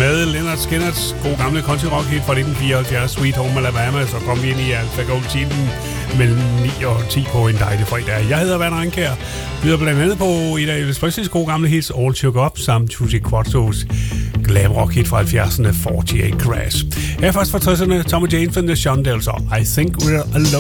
Med Leonard Skinners gode gamle country rock hit fra 1974, Sweet Home Alabama, så kom vi ind i Alfa Gold-titlen mellem 9 og 10 på en dejlig fredag. Jeg hedder Werner Rankjær, byder blandt andet på et af Elvis Presleys gode gamle hits, All Shook Up, samt Juicy Quatros glam rock hit fra 70'erne, 48 Crash. Her først fra 60'erne, Tommy James and the Shondells, I Think We're Alone.